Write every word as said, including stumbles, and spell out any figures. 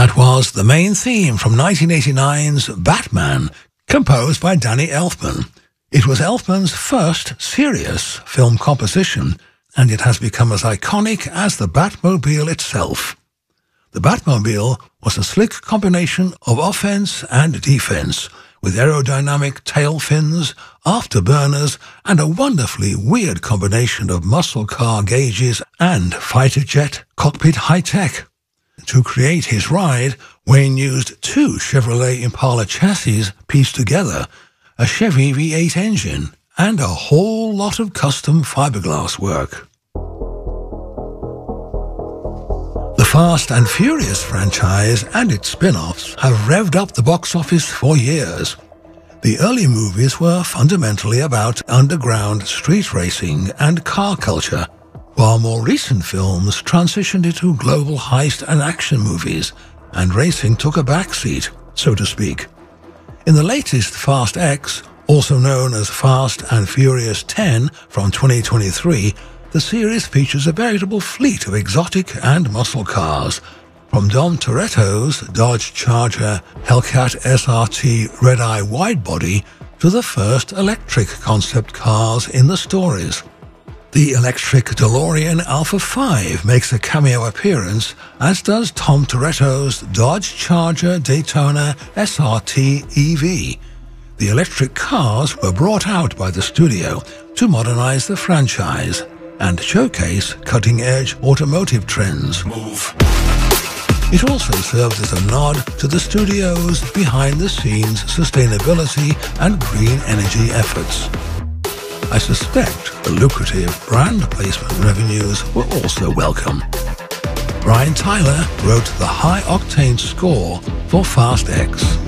That was the main theme from nineteen eighty-nine's Batman, composed by Danny Elfman. It was Elfman's first serious film composition, and it has become as iconic as the Batmobile itself. The Batmobile was a slick combination of offense and defense, with aerodynamic tail fins, afterburners, and a wonderfully weird combination of muscle car gauges and fighter jet cockpit high-tech. To create his ride, Wayne used two Chevrolet Impala chassis pieced together, a Chevy V eight engine, and a whole lot of custom fiberglass work. The Fast and Furious franchise and its spin-offs have revved up the box office for years. The early movies were fundamentally about underground street racing and car culture, while more recent films transitioned into global heist and action movies, and racing took a backseat, so to speak. In the latest Fast X, also known as Fast and Furious ten from twenty twenty-three, the series features a veritable fleet of exotic and muscle cars, from Dom Toretto's Dodge Charger Hellcat S R T Red-Eye Widebody to the first electric concept cars in the stories. The electric DeLorean Alpha five makes a cameo appearance, as does Tom Toretto's Dodge Charger Daytona S R T E V. The electric cars were brought out by the studio to modernize the franchise and showcase cutting-edge automotive trends. Move. It also serves as a nod to the studio's behind-the-scenes sustainability and green energy efforts. I suspect the lucrative brand placement revenues were also welcome. Brian Tyler wrote the high-octane score for Fast X.